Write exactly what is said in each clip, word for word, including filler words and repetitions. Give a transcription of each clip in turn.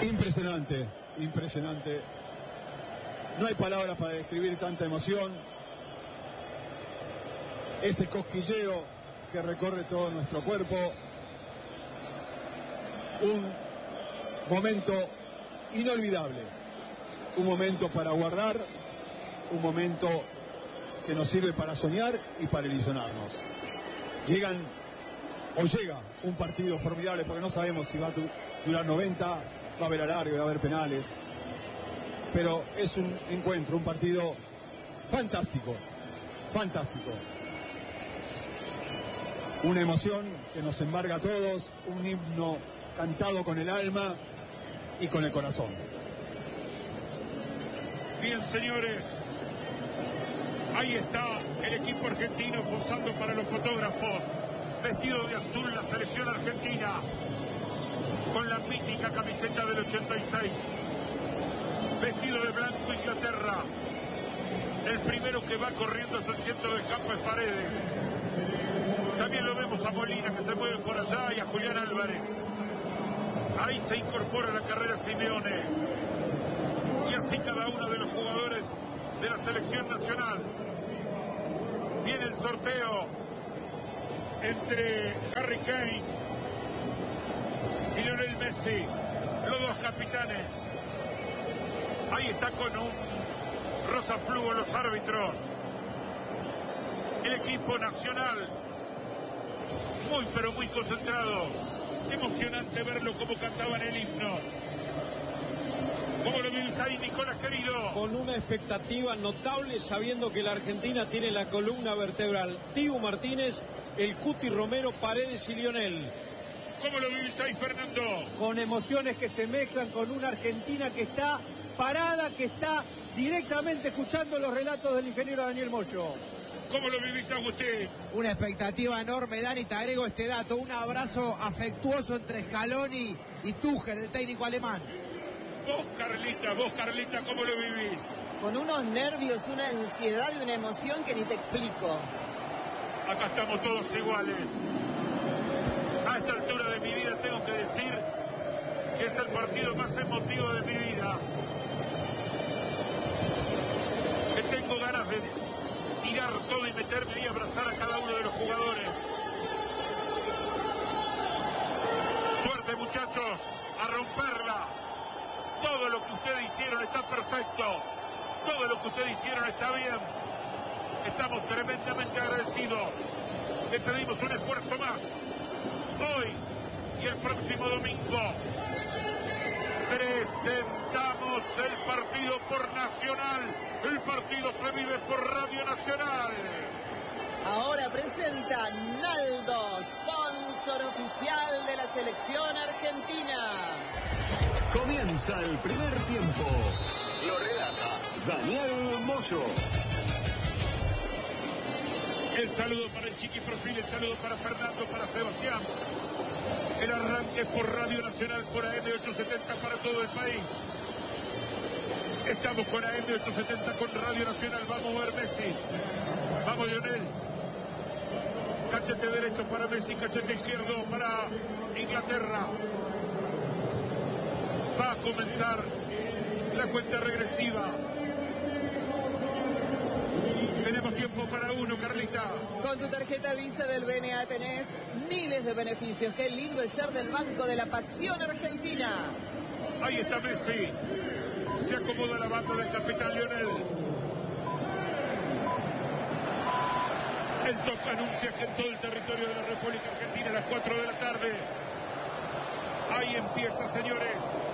Impresionante, impresionante. No hay palabras para describir tanta emoción. Ese cosquilleo que recorre todo nuestro cuerpo. Un momento inolvidable. Un momento para guardar. Un momento que nos sirve para soñar y para ilusionarnos. Llegan o llega un partido formidable, porque no sabemos si va a durar noventa, va a haber alargue, va a haber penales. Pero es un encuentro, un partido fantástico, fantástico. Una emoción que nos embarga a todos, un himno cantado con el alma y con el corazón. Bien, señores, ahí está el equipo argentino posando para los fotógrafos, vestido de azul la selección argentina, con la mítica camiseta del ochenta y seis, vestido de blanco Inglaterra. El primero que va corriendo hacia el centro del campo es Paredes. También lo vemos a Molina, que se mueve por allá, y a Julián Álvarez. Ahí se incorpora a la carrera Simeone. Y así cada uno de los jugadores de la selección nacional. Viene el sorteo entre Harry Kane y Lionel Messi, los dos capitanes. Ahí está con un rosa flujo los árbitros. El equipo nacional, muy pero muy concentrado. Emocionante verlo como cantaban el himno. ¿Cómo lo vivís ahí, Nicolás, querido? Con una expectativa notable, sabiendo que la Argentina tiene la columna vertebral Dibu Martínez, el Cuti Romero, Paredes y Lionel. ¿Cómo lo vivís ahí, Fernando? Con emociones que se mezclan con una Argentina que está parada, que está directamente escuchando los relatos del ingeniero Daniel Moyo. ¿Cómo lo vivís, Agustín? Una expectativa enorme, Dani, te agrego este dato, un abrazo afectuoso entre Scaloni y Tuchel, el técnico alemán. Vos, Carlita, vos, Carlita, ¿cómo lo vivís? Con unos nervios, una ansiedad y una emoción que ni te explico. Acá estamos todos iguales. A esta altura de mi vida tengo que decir que es el partido más emotivo de mi vida. Que tengo ganas de tirar todo y meterme ahí a abrazar a cada uno de los jugadores. Suerte, muchachos, a romperla. Todo lo que ustedes hicieron está perfecto. Todo lo que ustedes hicieron está bien. Estamos tremendamente agradecidos. Les pedimos un esfuerzo más. Hoy y el próximo domingo presentamos el partido por Nacional. El partido se vive por Radio Nacional. Ahora presenta Naldo, sponsor oficial de la selección argentina. Comienza el primer tiempo. Lo relata Daniel Moyo. El saludo para el Chiqui Profil, el saludo para Fernando, para Sebastián. El arranque por Radio Nacional, por A M ochocientos setenta para todo el país. Estamos con A M ochocientos setenta, con Radio Nacional. Vamos a ver Messi. Vamos, Lionel. Cachete derecho para Messi, cachete izquierdo para Inglaterra. Va a comenzar la cuenta regresiva. Tenemos tiempo para uno, Carlita. Con tu tarjeta Visa del B N A tenés miles de beneficios. Qué lindo es ser del Banco de la Pasión Argentina. Ahí está Messi. Se acomoda la banda del capitán Lionel. El top anuncia que en todo el territorio de la República Argentina a las cuatro de la tarde. Ahí empieza, señores.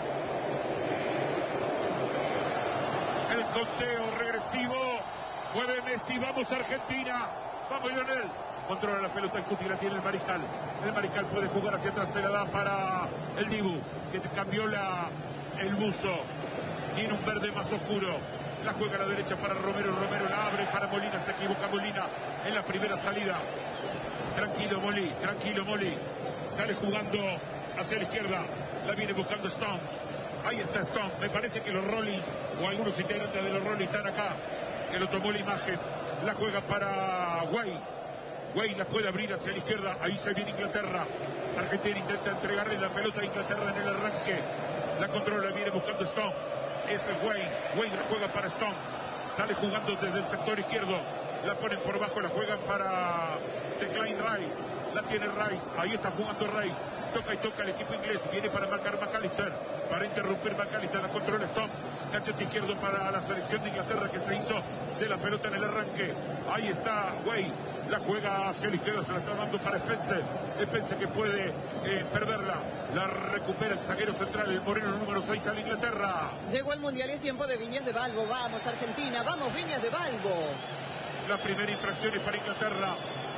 El conteo regresivo. Mueve Messi, vamos Argentina. Vamos Lionel. Controla la pelota el Cuti, la tiene el Mariscal. El Mariscal puede jugar hacia atrás, se la da para el Dibu, que cambió la, el buzo. Tiene un verde más oscuro. La juega a la derecha para Romero. Romero la abre para Molina. Se equivoca Molina en la primera salida. Tranquilo Molí, tranquilo Molí. Sale jugando hacia la izquierda. La viene buscando Stones. Ahí está Stones. Me parece que los Rollins o algunos integrantes de los Rollins están acá. Que lo tomó la imagen. La juega para Guay. Guay la puede abrir hacia la izquierda. Ahí se viene Inglaterra. Argentina intenta entregarle la pelota a Inglaterra en el arranque. La controla, viene buscando Stone. Ese es Wayne. Wayne la juega para Stone. Sale jugando desde el sector izquierdo. La ponen por bajo, la juegan para Declan Rice. La tiene Rice. Ahí está jugando Rice. Toca y toca el equipo inglés. Viene para marcar McAllister. Para interrumpir McAllister. La controla Stone. Cachete izquierdo para la selección de Inglaterra que se hizo de la pelota en el arranque. Ahí está Wayne. La juega hacia la izquierda. Se la está dando para Spencer. Spencer que puede eh, perderla. La recupera el zaguero central. El moreno número seis a la Inglaterra. Llegó el mundial y es tiempo de Viñas de Balbo. Vamos Argentina. Vamos Viñas de Balbo. La primera infracción es para Inglaterra.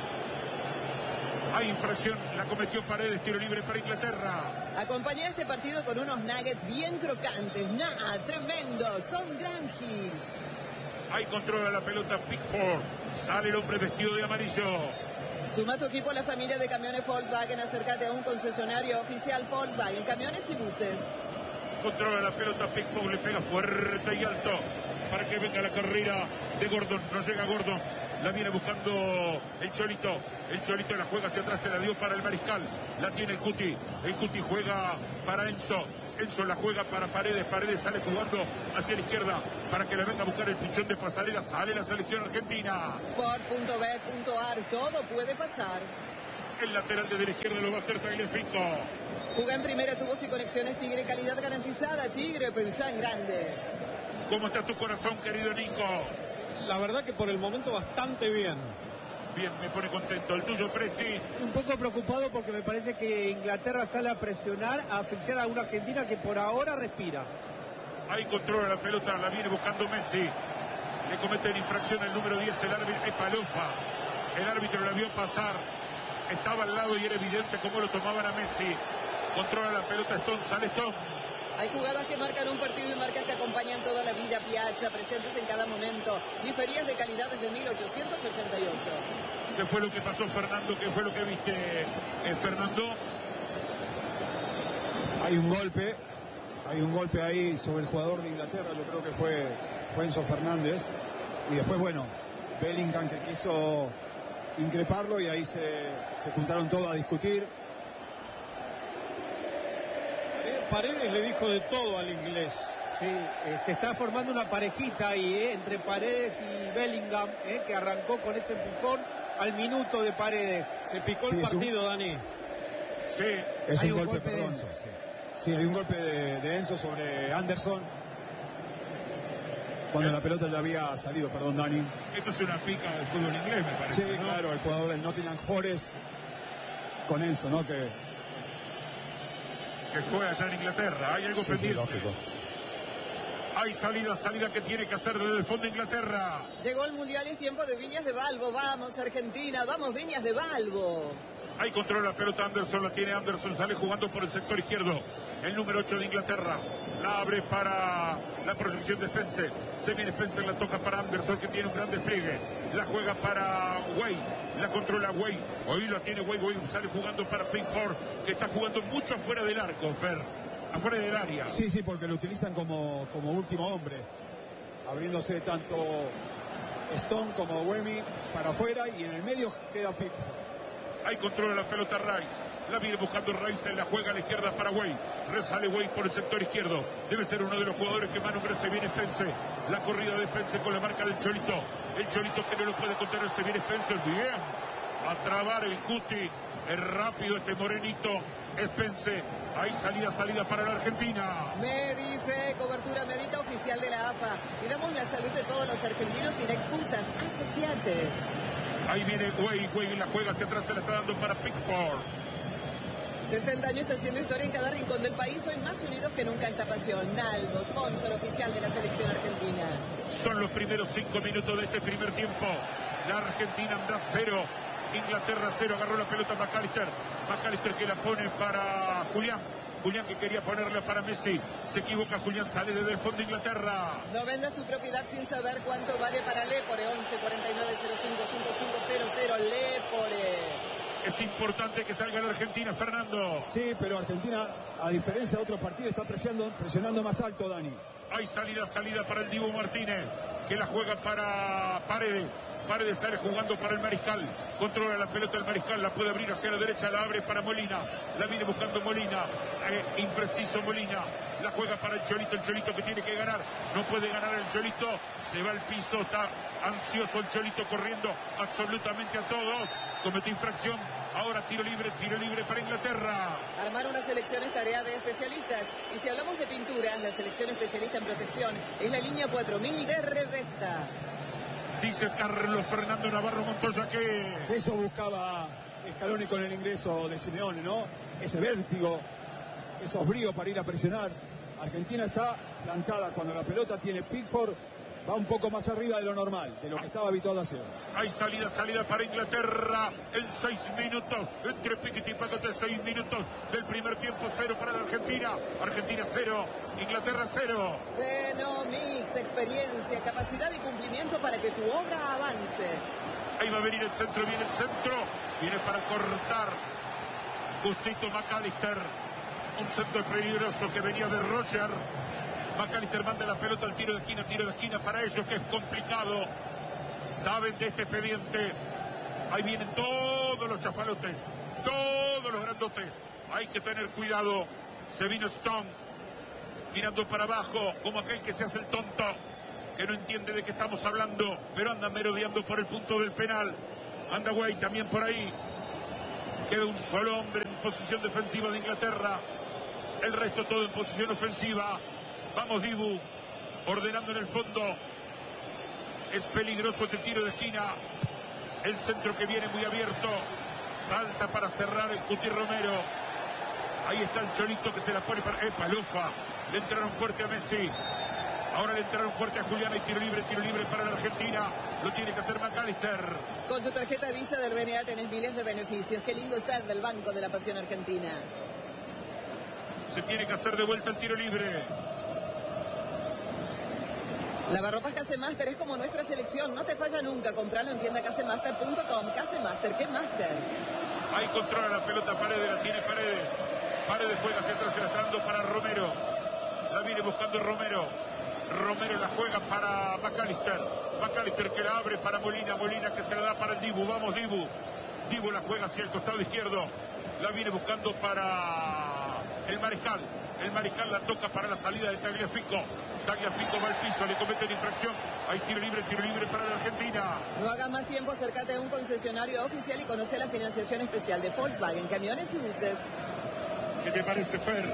Hay infracción, la cometió Paredes, tiro libre para Inglaterra. Acompañé este partido con unos nuggets bien crocantes. ¡Nah! ¡Tremendos! Son granjis. Ahí controla la pelota Pickford. Sale el hombre vestido de amarillo. Suma tu equipo a la familia de camiones Volkswagen. Acércate a un concesionario oficial Volkswagen. Camiones y buses. Controla la pelota Pickford, le pega fuerte y alto para que venga la carrera de Gordon. No llega Gordon. La viene buscando el Cholito. El Cholito la juega hacia atrás, se la dio para el Mariscal. La tiene el Cuti. El Cuti juega para Enzo. Enzo la juega para Paredes. Paredes sale jugando hacia la izquierda para que le venga a buscar el pichón de pasarela. Sale la selección argentina. Sport punto bet punto ar. Todo puede pasar. El lateral de la izquierda lo va a hacer Tagliafico. Juega en primera, tubos y conexiones Tigre, calidad garantizada. Tigre, pensá en grande. ¿Cómo está tu corazón, querido Nico? La verdad que por el momento bastante bien. Bien, me pone contento. El tuyo, Presti. Un poco preocupado porque me parece que Inglaterra sale a presionar, a asfixiar a una Argentina que por ahora respira. Ahí controla la pelota, la viene buscando Messi. Le cometen infracción el número diez, el árbitro, es Palofa. El árbitro la vio pasar. Estaba al lado y era evidente cómo lo tomaban a Messi. Controla la pelota Stone, sale Stone. Hay jugadas que marcan un partido y marcas que acompañan toda la vida. Piazza, presentes en cada momento. Diferencias de calidad desde mil ochocientos ochenta y ocho. ¿Qué fue lo que pasó, Fernando? ¿Qué fue lo que viste, eh, Fernando? Hay un golpe, hay un golpe ahí sobre el jugador de Inglaterra, yo creo que fue, fue Enzo Fernández. Y después, bueno, Bellingham que quiso increparlo y ahí se, se juntaron todos a discutir. Paredes le dijo de todo al inglés. Sí, eh, se está formando una parejita ahí, eh, entre Paredes y Bellingham, eh, que arrancó con ese empujón al minuto de Paredes. Se picó Sí, el es un- partido, Dani. Sí, Es Hay un un golpe, golpe de perdón. Enzo, sí. Sí, hay un golpe de, de Enzo sobre Anderson. Cuando la pelota ya había salido, perdón, Dani. esto es una pica del fútbol inglés, me parece. Sí, ¿no? claro, el jugador del Nottingham Forest con Enzo, ¿no? Que Que juega allá en Inglaterra. Hay algo sí, sí, pendiente. lógico. Hay salida, salida que tiene que hacer desde el fondo de Inglaterra. Llegó el mundial y es tiempo de Viñas de Balbo. Vamos Argentina, vamos Viñas de Balbo. Ahí controla la pelota Anderson, la tiene Anderson, sale jugando por el sector izquierdo. El número ocho de Inglaterra. La abre para la proyección de Spencer. Se viene Spencer, la toca para Anderson que tiene un gran despliegue. La juega para Wayne. La controla Wayne. Hoy la tiene Wayne. Wayne sale jugando para Pickford que está jugando mucho afuera del arco, Fer. Afuera del área. Sí, sí, porque lo utilizan como, como último hombre. Abriéndose tanto Stone como Wemmy para afuera y en el medio queda Pickford. Ahí controla la pelota Rice. La viene buscando Rice, la juega a la izquierda para Wayne. Resale Wayne por el sector izquierdo. Debe ser uno de los jugadores que más nombre se viene Spencer. La corrida de Spencer con la marca del Cholito. El Cholito que no lo puede contener, se viene Spencer. Bien. A trabar el Cuti. Es rápido este morenito. Spencer. Ahí salida, salida para la Argentina. Medife, cobertura médica oficial de la A F A. Cuidamos la salud de todos los argentinos sin excusas. Asociate. Ahí viene Wayne. Wayne la juega hacia atrás, se la está dando para Pickford. sesenta años haciendo historia en cada rincón del país. Hoy más unidos que nunca esta pasión. Naldo, sponsor oficial de la selección argentina. Son los primeros cinco minutos de este primer tiempo. La Argentina anda cero. Inglaterra cero. Agarró la pelota McAllister. McAllister que la pone para Julián. Julián que quería ponerla para Messi. Se equivoca Julián. Sale desde el fondo de Inglaterra. No vendas tu propiedad sin saber cuánto vale para Lepore. once cuarenta y nueve cero cinco cinco cinco cero cero. Lepore. Es importante que salga la Argentina, Fernando. Sí, pero Argentina, a diferencia de otros partidos, está presionando, presionando más alto, Dani. Hay salida, salida para el Dibu Martínez, que la juega para Paredes. Paredes sale jugando para el Mariscal. Controla la pelota el Mariscal. La puede abrir hacia la derecha. La abre para Molina. La viene buscando Molina. Eh, impreciso Molina. La juega para el Cholito. El Cholito que tiene que ganar. No puede ganar el Cholito. Se va al piso. Está ansioso el Cholito corriendo absolutamente a todos. Cometió infracción. Ahora tiro libre. Tiro libre para Inglaterra. Armar una selección es tarea de especialistas. Y si hablamos de pinturas, la selección especialista en protección es la línea cuatro mil de Revesta. Dice Carlos Fernando Navarro Montoya que... Eso buscaba Scaloni con el ingreso de Simeone, ¿no? Ese vértigo, esos bríos para ir a presionar. Argentina está plantada cuando la pelota tiene Pickford, va un poco más arriba de lo normal, de lo que estaba habituado a hacer. Hay salida, salida para Inglaterra en seis minutos, entre Piquet y Pacote, seis minutos del primer tiempo, cero para la Argentina, Argentina cero, Inglaterra cero. Fenomix, experiencia, capacidad y cumplimiento para que tu obra avance. Ahí va a venir el centro, viene el centro, viene para cortar Justito McAllister, un centro peligroso que venía de Roger. McAllister manda la pelota al tiro de esquina, tiro de esquina para ellos que es complicado. Saben de este expediente. Ahí vienen todos los chafalotes, todos los grandotes. Hay que tener cuidado. Se vino Stone mirando para abajo como aquel que se hace el tonto, que no entiende de qué estamos hablando, pero anda merodeando por el punto del penal. Anda Guay también por ahí. Queda un solo hombre en posición defensiva de Inglaterra. El resto todo en posición ofensiva. Vamos Dibu, ordenando en el fondo. Es peligroso este tiro de esquina. El centro que viene muy abierto. Salta para cerrar el Cuti Romero. Ahí está el Cholito que se la pone para... ¡Epa, Lufa! Le entraron fuerte a Messi. Ahora le entraron fuerte a Julián. Y tiro libre, tiro libre para la Argentina. Lo tiene que hacer McAllister. Con tu tarjeta Visa del B N A tenés miles de beneficios. Qué lindo ser del Banco de la Pasión Argentina. Se tiene que hacer de vuelta el tiro libre. Lavarropas Casemaster es como nuestra selección, no te falla nunca. Compralo en tienda casemaster punto com. Casemaster, ¿qué master? Ahí controla la pelota Paredes, la tiene Paredes. Paredes juega hacia atrás, se la está dando para Romero. La viene buscando Romero. Romero la juega para McAllister. McAllister que la abre para Molina. Molina que se la da para el Dibu. Vamos Dibu. Dibu la juega hacia el costado izquierdo. La viene buscando para el Mariscal. El Mariscal la toca para la salida de Tagliafico. Tagliafico va al piso, le cometen infracción. Hay tiro libre, tiro libre para la Argentina. No hagas más tiempo, acércate a un concesionario oficial y conoce la financiación especial de Volkswagen, camiones y buses. ¿Qué te parece, Fer?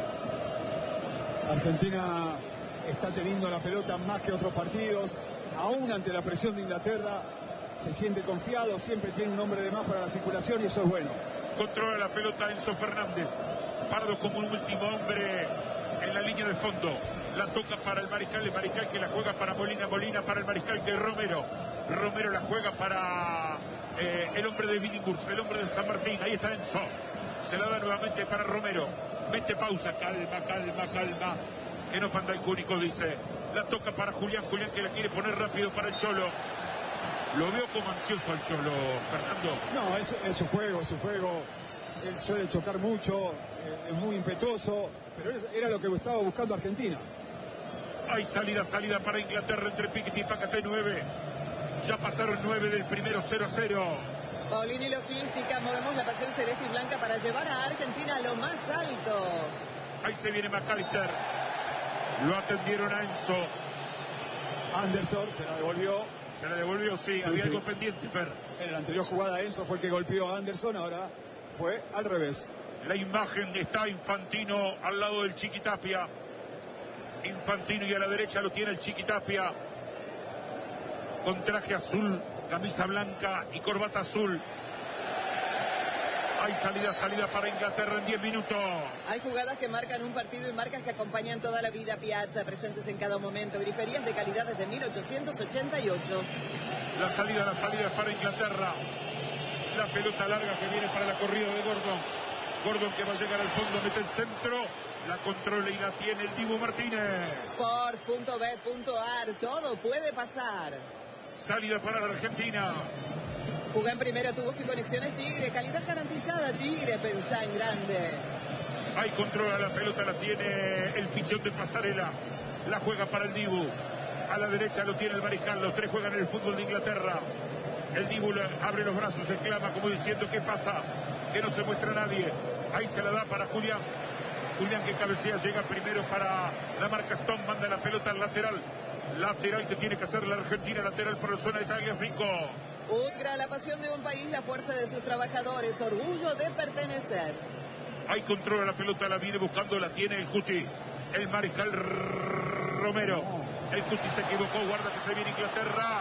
Argentina está teniendo la pelota más que otros partidos, aún ante la presión de Inglaterra. Se siente confiado, siempre tiene un hombre de más para la circulación y eso es bueno. Controla la pelota Enzo Fernández. Pardo como un último hombre en la línea de fondo. La toca para el Mariscal, el Mariscal que la juega para Molina, Molina para el Mariscal que es Romero. Romero la juega para eh, el hombre de Billinghurst, el hombre de San Martín. Ahí está Enzo. Se la da nuevamente para Romero. Mete pausa, calma, calma, calma. Que no panda el cúnico, dice. La toca para Julián, Julián que la quiere poner rápido para el Cholo. Lo veo como ansioso al Cholo, Fernando. No, es, es su juego, es su juego. Él suele chocar mucho, eh, es muy impetuoso, pero era lo que estaba buscando Argentina. Hay salida, salida para Inglaterra entre Piquet y Pacaté nueve. Ya pasaron nueve del primero, cero a cero. Paulini Logística, movemos la pasión celeste y blanca para llevar a Argentina a lo más alto. Ahí se viene McAllister. Lo atendieron a Enzo. Anderson se la devolvió. Se la devolvió, sí, sí había sí. algo pendiente, Fer. En la anterior jugada Enzo fue el que golpeó a Anderson, ahora fue al revés. La imagen está Infantino al lado del Chiquitapia. Infantino y a la derecha lo tiene el Chiquitapia. Con traje azul, camisa blanca y corbata azul. Hay salida, salida para Inglaterra en diez minutos. Hay jugadas que marcan un partido y marcas que acompañan toda la vida. Piazza, presentes en cada momento. Griferías de calidad desde mil ochocientos ochenta y ocho. La salida, la salida para Inglaterra. La pelota larga que viene para la corrida de Gordon. Gordon que va a llegar al fondo, mete el centro. La controla y la tiene el Dibu Martínez. Sport punto bet punto ar, todo puede pasar. Salida para la Argentina. Jugá en primera, tubos y conexiones Tigre, calidad garantizada Tigre, pensá en grande. Ahí controla la pelota, la tiene el pichón de Pasarela. La juega para el Dibu. A la derecha lo tiene el Mariscal, los tres juegan en el fútbol de Inglaterra. El Dibu abre los brazos, exclama como diciendo: ¿qué pasa? Que no se muestra nadie. Ahí se la da para Julián. Julián que cabecea, llega primero para la marca Stone, manda la pelota al lateral. Lateral que tiene que hacer la Argentina, lateral por la zona de Tagliafico. Udgra, la pasión de un país, la fuerza de sus trabajadores, orgullo de pertenecer. Ahí controla la pelota, la viene buscando, la tiene el Cuti. El Mariscal Romero. El Cuti se equivocó, guarda que se viene Inglaterra.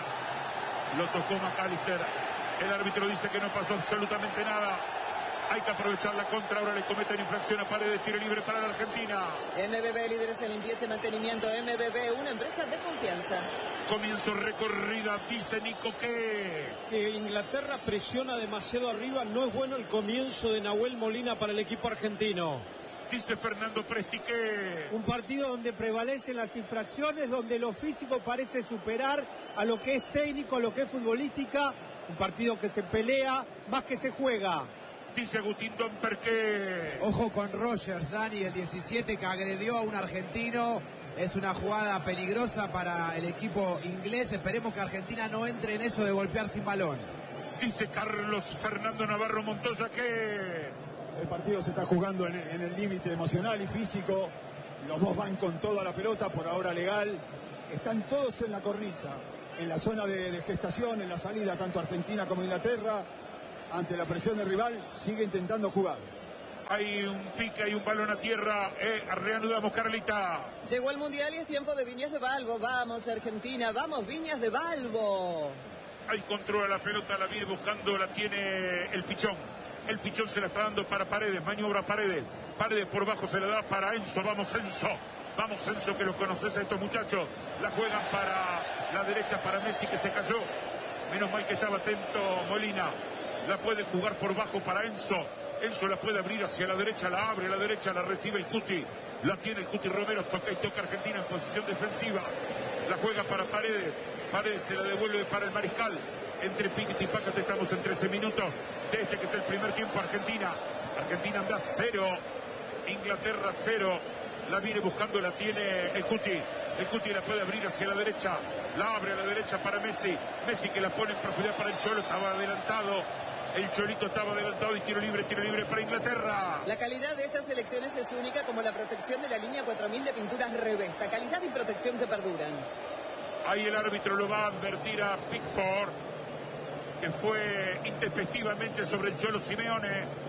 Lo tocó McAllister. El árbitro dice que no pasó absolutamente nada. Hay que aprovechar la contra, ahora le cometen infracción a Paredes, tiro libre para la Argentina. M B B, líderes en limpieza y mantenimiento. M B B, una empresa de confianza. Comienzo recorrida, dice Nico que... Que Inglaterra presiona demasiado arriba, no es bueno el comienzo de Nahuel Molina para el equipo argentino. Dice Fernando Presti que... Un partido donde prevalecen las infracciones, donde lo físico parece superar a lo que es técnico, a lo que es futbolística. Un partido que se pelea más que se juega. Dice Agustín Domper que... Ojo con Rogers, Dani, el diecisiete, que agredió a un argentino. Es una jugada peligrosa para el equipo inglés. Esperemos que Argentina no entre en eso de golpear sin balón. Dice Carlos Fernando Navarro Montoya que... El partido se está jugando en, en el límite emocional y físico. Los dos van con toda la pelota, por ahora legal. Están todos en la cornisa, en la zona de, de gestación, en la salida, tanto Argentina como Inglaterra. Ante la presión del rival, sigue intentando jugar. Hay un pique, hay un balón a tierra. Eh, reanudamos, Carlita. Llegó el Mundial y es tiempo de Viñas de Balbo. Vamos, Argentina, vamos, Viñas de Balbo. Ahí controla la pelota, la viene buscando, la tiene el Pichón. El Pichón se la está dando para Paredes, maniobra Paredes. Paredes por bajo se la da para Enzo. Vamos, Enzo. Vamos, Enzo, que los conoces a estos muchachos. La juegan para la derecha, para Messi, que se cayó. Menos mal que estaba atento Molina. La puede jugar por bajo para Enzo. Enzo la puede abrir hacia la derecha, la abre a la derecha, la recibe el Cuti. La tiene el Cuti Romero, toca y toca Argentina en posición defensiva. La juega para Paredes. Paredes se la devuelve para el Mariscal. Entre piquete y pácate estamos en trece minutos de este que es el primer tiempo. Argentina. Argentina anda cero. Inglaterra cero. La viene buscando, la tiene el Cuti. El Cuti la puede abrir hacia la derecha. La abre a la derecha para Messi. Messi que la pone en profundidad para el Cholo. Estaba adelantado. El Cholito estaba adelantado y tiro libre, tiro libre para Inglaterra. La calidad de estas selecciones es única, como la protección de la línea cuatro mil de pinturas Revesta. Calidad y protección que perduran. Ahí el árbitro lo va a advertir a Pickford, que fue intempestivamente sobre el Cholo Simeone.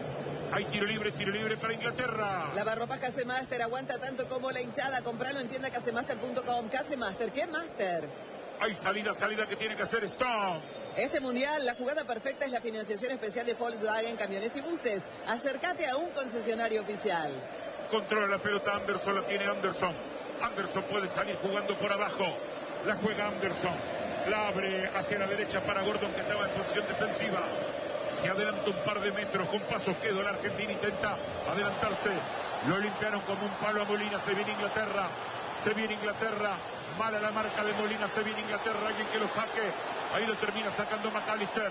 Hay tiro libre, tiro libre para Inglaterra. Lavarropas Casemaster aguanta tanto como la hinchada. Compralo en tienda casemaster punto com. Casemaster, ¿qué Master? Hay salida, salida que tiene que hacer Stone. Este mundial, la jugada perfecta es la financiación especial de Volkswagen, camiones y buses. Acércate a un concesionario oficial. Controla la pelota Anderson, la tiene Anderson. Anderson puede salir jugando por abajo. La juega Anderson. La abre hacia la derecha para Gordon, que estaba en posición defensiva. Se adelanta un par de metros, con pasos quedo. La Argentina intenta adelantarse. Lo limpiaron como un palo a Molina. Se viene Inglaterra. Se viene Inglaterra. Mala la marca de Molina. Se viene Inglaterra. Alguien que lo saque. Ahí lo termina sacando McAllister.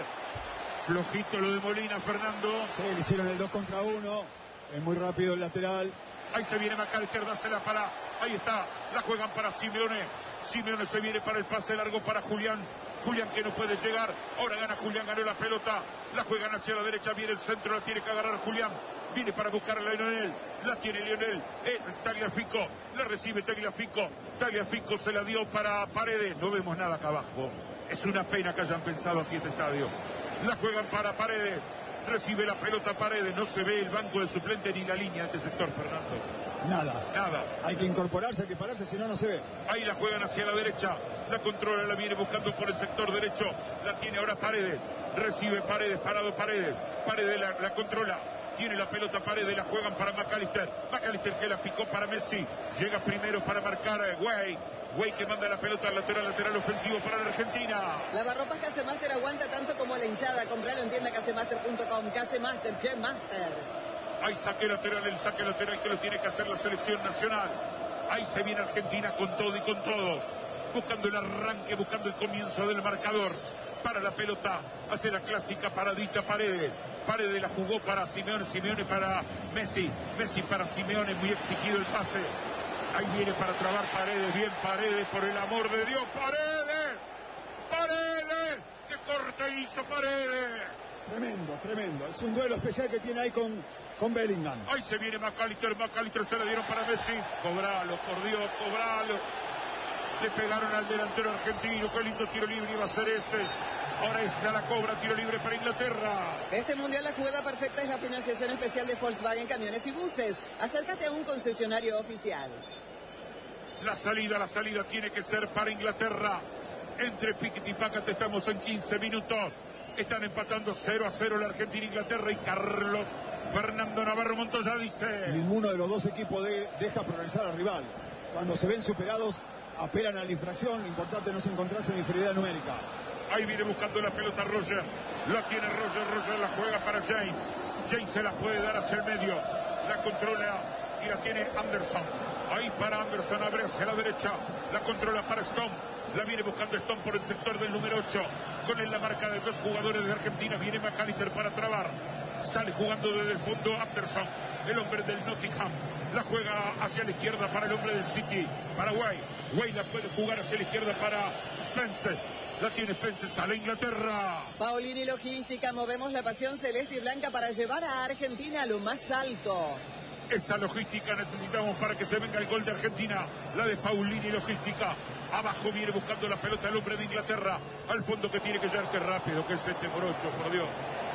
Flojito lo de Molina, Fernando. Sí, le hicieron el dos contra uno. Es muy rápido el lateral. Ahí se viene McAllister, dásela para... Ahí está, la juegan para Simeone. Simeone se viene para el pase largo para Julián. Julián que no puede llegar. Ahora gana Julián, ganó la pelota. La juegan hacia la derecha, viene el centro, la tiene que agarrar Julián. Viene para buscar a Lionel. La tiene Lionel. Es Tagliafico. La recibe Tagliafico. Tagliafico se la dio para Paredes. No vemos nada acá abajo. Es una pena que hayan pensado así este estadio. La juegan para Paredes. Recibe la pelota Paredes. No se ve el banco del suplente ni la línea de este sector, Fernando. Nada. Nada. Hay que incorporarse, hay que pararse, si no, no se ve. Ahí la juegan hacia la derecha. La controla, la viene buscando por el sector derecho. La tiene ahora Paredes. Recibe Paredes, parado Paredes. Paredes la, la controla. Tiene la pelota Paredes, la juegan para McAllister. McAllister que la picó para Messi. Llega primero para marcar a Güey. Güey que manda la pelota al lateral, lateral ofensivo para la Argentina. Lavarropas Casemaster aguanta tanto como la hinchada. Compralo en tienda casemaster punto com. Casemaster, ¿qué Master? Hay saque lateral, el saque lateral que lo tiene que hacer la selección nacional. Ahí se viene Argentina con todo y con todos. Buscando el arranque, buscando el comienzo del marcador. Para la pelota, hace la clásica paradita Paredes. Paredes la jugó para Simeone, Simeone para Messi. Messi para Simeone, muy exigido el pase. Ahí viene para trabar Paredes, bien Paredes, por el amor de Dios, Paredes. Paredes, que corta hizo Paredes. Tremendo, tremendo. Es un duelo especial que tiene ahí con, con Bellingham. Ahí se viene McAllister, McAllister se le dieron para Messi. Cobralo, por Dios, cobralo. Le pegaron al delantero argentino. Qué lindo tiro libre iba a ser ese. Ahora es la cobra, tiro libre para Inglaterra. Este mundial la jugada perfecta es la financiación especial de Volkswagen Camiones y Buses. Acércate a un concesionario oficial. La salida, la salida tiene que ser para Inglaterra. Entre Piquet y Pacat estamos en quince minutos. Están empatando cero a cero la Argentina, Inglaterra y Carlos Fernando Navarro Montoya dice: ninguno de los dos equipos de, deja progresar al rival. Cuando se ven superados, apelan a la infracción. Lo importante no es encontrarse en inferioridad numérica. Ahí viene buscando la pelota Roger. La tiene Roger, Roger la juega para James. James se la puede dar hacia el medio. La controla y la tiene Anderson. Ahí para Anderson, abre hacia la derecha. La controla para Stone. La viene buscando Stone por el sector del número ocho. Con él la marca de dos jugadores de Argentina. Viene McAllister para trabar. Sale jugando desde el fondo Anderson, el hombre del Nottingham. La juega hacia la izquierda para el hombre del City, para Way. Way la puede jugar hacia la izquierda para Spencer. La tiene Spencer, sale Inglaterra. Paulini Logística, movemos la pasión celeste y blanca para llevar a Argentina a lo más alto. Esa logística necesitamos para que se venga el gol de Argentina. La de Paulini Logística. Abajo viene buscando la pelota el hombre de Inglaterra. Al fondo que tiene que llegar, que rápido, que es siete por ocho, por Dios.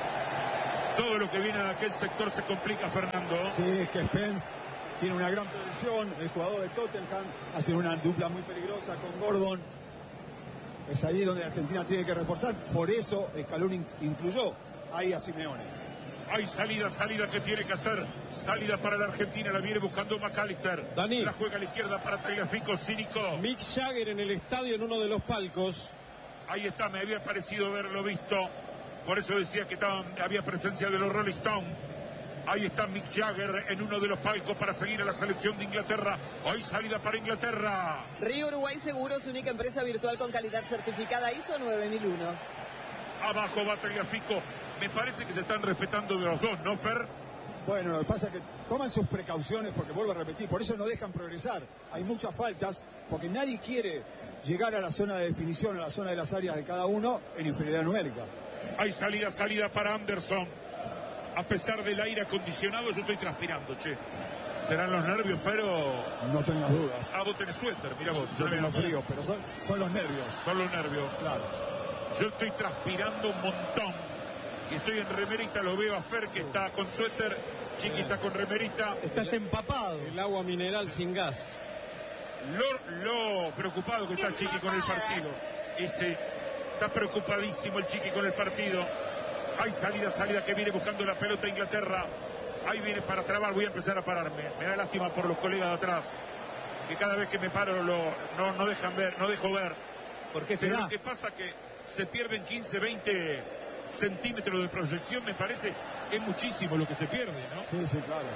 Todo lo que viene de aquel sector se complica, Fernando. Sí, es que Spence tiene una gran proyección. El jugador de Tottenham hace una dupla muy peligrosa con Gordon. Es ahí donde Argentina tiene que reforzar. Por eso Scaloni incluyó ahí a Simeone. Hay salida, salida que tiene que hacer. Salida para la Argentina, la viene buscando McAllister. Dani. La juega a la izquierda para Tagliafico, Cínico. Mick Jagger en el estadio en uno de los palcos. Ahí está, me había parecido haberlo visto. Por eso decía que estaba, había presencia de los Rolling Stones. Ahí está Mick Jagger en uno de los palcos para seguir a la selección de Inglaterra. Hoy salida para Inglaterra. Río Uruguay Seguros, única empresa virtual con calidad certificada I S O nueve mil uno. Abajo va Tagliafico. Me parece que se están respetando de los dos, ¿no, Fer? Bueno, lo que pasa es que toman sus precauciones porque, vuelvo a repetir, por eso no dejan progresar. Hay muchas faltas porque nadie quiere llegar a la zona de definición, a la zona de las áreas de cada uno en inferioridad numérica. Hay salida, salida para Anderson. A pesar del aire acondicionado, yo estoy transpirando, che. ¿Serán los nervios, pero...? No tengas dudas. Ah, vos tenés suéter, mira vos. Yo tengo frío, pero son, son los nervios. Son los nervios. Claro. Yo estoy transpirando un montón. Y estoy en remerita, lo veo a Fer que está con suéter, Chiqui está con remerita. Estás empapado. El agua mineral sin gas. Lo, lo preocupado que está Chiqui con el partido. Ese, está preocupadísimo el Chiqui con el partido. Hay salida, salida que viene buscando la pelota Inglaterra. Ahí viene para trabar, voy a empezar a pararme. Me da lástima por los colegas de atrás. Que cada vez que me paro lo, no, no dejan ver, no dejo ver. ¿Por qué Pero será? lo que pasa que se pierden quince, veinte centímetros de proyección, me parece, es muchísimo lo que se pierde, ¿no? Sí, sí, claro.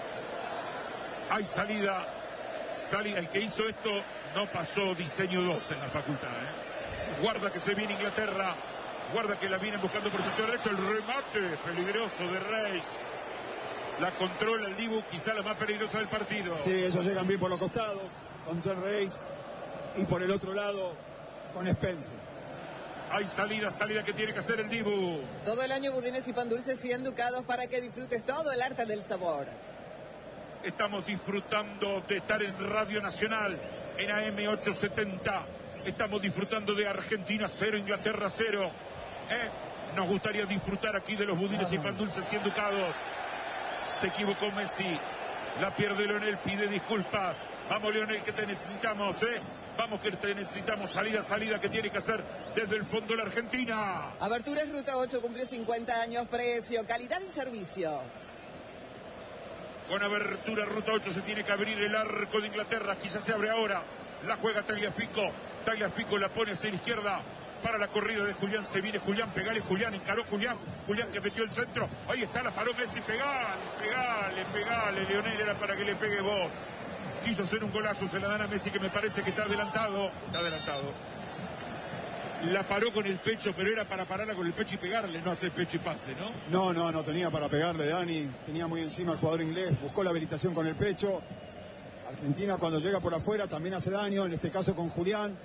Hay salida, salida. El que hizo esto no pasó diseño dos en la facultad, ¿eh? Guarda que se viene Inglaterra. Guarda que la vienen buscando por el sector derecho. El remate peligroso de Reis. La controla el Dibu, quizá la más peligrosa del partido. Sí, ellos llegan bien por los costados, con John Reis. Y por el otro lado, con Spencer. Hay salida, salida que tiene que hacer el Dibu. Todo el año budines y pan dulces cien ducados para que disfrutes todo el arte del sabor. Estamos disfrutando de estar en Radio Nacional, en A M ochocientos setenta. Estamos disfrutando de Argentina cero, Inglaterra cero. ¿Eh? Nos gustaría disfrutar aquí de los budines ah. y pan dulces cien ducados. Se equivocó Messi. La pierde Leonel, pide disculpas. Vamos, Leonel, que te necesitamos, ¿eh? Vamos, que te necesitamos. Salida, salida que tiene que hacer desde el fondo la Argentina. Aberturas Ruta ocho cumple cincuenta años. Precio, calidad y servicio. Con abertura Ruta ocho se tiene que abrir el arco de Inglaterra. Quizás se abre ahora. La juega Tagliafico. Tagliafico la pone hacia la izquierda. Para la corrida de Julián, se viene Julián, pegale Julián, encaró Julián, Julián que metió el centro, ahí está, la paró Messi, pegale, pegale, pegale, Leonel, era para que le pegue vos. Quiso hacer un golazo, se la dan a Messi que me parece que está adelantado, está adelantado. La paró con el pecho, pero era para pararla con el pecho y pegarle, no hacer pecho y pase, ¿no? No, no, no tenía para pegarle, Dani, tenía muy encima el jugador inglés, buscó la habilitación con el pecho. Argentina cuando llega por afuera también hace daño, en este caso con Julián.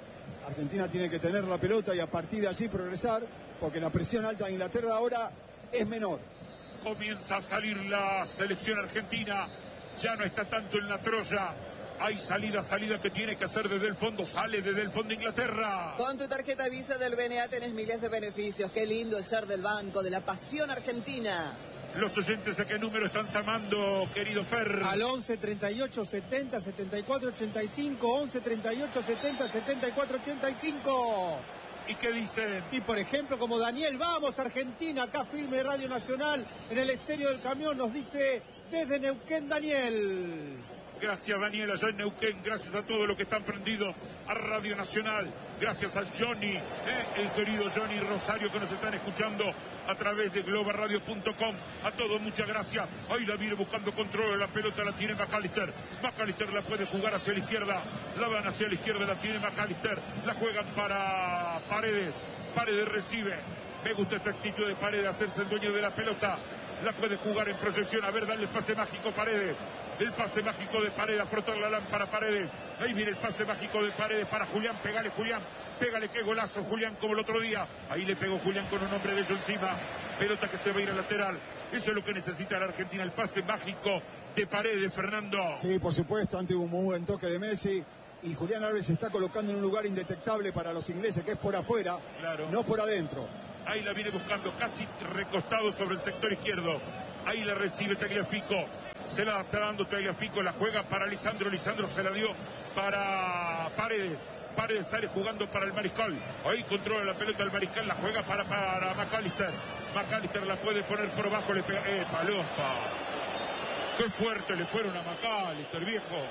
Argentina tiene que tener la pelota y a partir de allí progresar, porque la presión alta de Inglaterra ahora es menor. Comienza a salir la selección argentina, ya no está tanto en la Troya. Hay salida, salida que tiene que hacer desde el fondo, sale desde el fondo Inglaterra. Con tu tarjeta Visa del B N A tenés miles de beneficios. Qué lindo es ser del banco, de la pasión argentina. Los oyentes, ¿a qué número están llamando, querido Fer? Al once, treinta y ocho, setenta, setenta y cuatro, ochenta y cinco, once, treinta y ocho, setenta, setenta y cuatro, ochenta y cinco. ¿Y qué dicen? Y por ejemplo, como Daniel, vamos Argentina, acá firme Radio Nacional, en el estéreo del camión, nos dice desde Neuquén Daniel. Gracias, Daniel, allá en Neuquén. Gracias a todos los que están prendidos a Radio Nacional. Gracias a Johnny, eh, el querido Johnny Rosario, que nos están escuchando a través de global radio punto com. A todos, muchas gracias. Ahí la viene buscando control de la pelota, la tiene McAllister. McAllister la puede jugar hacia la izquierda. La van hacia la izquierda, la tiene McAllister. La juegan para Paredes. Paredes recibe. Me gusta esta actitud de Paredes, hacerse el dueño de la pelota. La puede jugar en proyección. A ver, dale el pase mágico Paredes. El pase mágico de Paredes, a frotar la lámpara Paredes. Ahí viene el pase mágico de Paredes para Julián. Pégale, Julián. Pégale, qué golazo, Julián, como el otro día. Ahí le pegó Julián con un hombre de ellos encima. Pelota que se va a ir al lateral. Eso es lo que necesita la Argentina, el pase mágico de Paredes, Fernando. Sí, por supuesto, ante un muy buen toque de Messi. Y Julián Álvarez se está colocando en un lugar indetectable para los ingleses, que es por afuera, claro, no por adentro. Ahí la viene buscando, casi recostado sobre el sector izquierdo. Ahí la recibe Tagliafico. Se la está dando Tagliafico, la juega para Lisandro. Lisandro se la dio para Paredes. Paredes sale jugando para el Mariscal. Ahí controla la pelota el Mariscal, la juega para, para McAllister. McAllister la puede poner por abajo, le pega. ¡Eh, palopa! ¡Qué fuerte le fueron a McAllister, viejo!